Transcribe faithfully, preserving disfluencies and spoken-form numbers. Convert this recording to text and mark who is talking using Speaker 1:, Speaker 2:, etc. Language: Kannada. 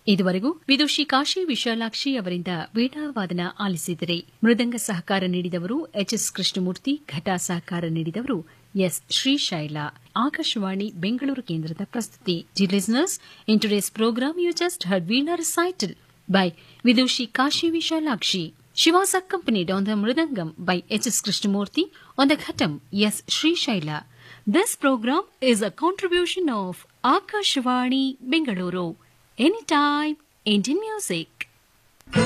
Speaker 1: ಇದುವರೆಗೂ ವಿದುಷಿ ಕಾಶಿ ವಿಶಾಲಾಕ್ಷಿ ಅವರಿಂದ ವೀಣಾವಾದನ ಆಲಿಸಿದರೆ ಮೃದಂಗ ಸಹಕಾರ ನೀಡಿದವರು ಎಚ್ಎಸ್ ಕೃಷ್ಣಮೂರ್ತಿ, ಘಟ ಸಹಕಾರ ನೀಡಿದವರು ಎಸ್ ಶ್ರೀಶೈಲ. ಆಕಾಶವಾಣಿ ಬೆಂಗಳೂರು ಕೇಂದ್ರದ ಪ್ರಸ್ತುತಿ. Dear listeners, in today's program you just heard Veena recital by Vidushi Kashi Vishalakshi. She was accompanied on the mridangam by H S Krishnamurti, on the ghatam S Srishaila. This program is a contribution of Akashvani Bengaluru. Anytime, Indian music.